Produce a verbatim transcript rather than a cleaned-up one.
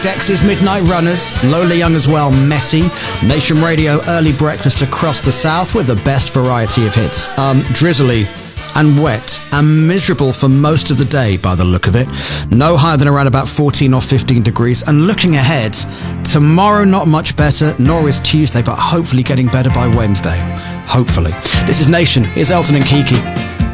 Dex's Midnight Runners, Lola Young as well, Messy, Nation Radio Early Breakfast across the South with the best variety of hits. Um, drizzly and wet and miserable for most of the day by the look of it. No higher than around about fourteen or fifteen degrees. And looking ahead, tomorrow not much better, nor is Tuesday, but hopefully getting better by Wednesday. Hopefully. This is Nation. Here's Elton and Kiki.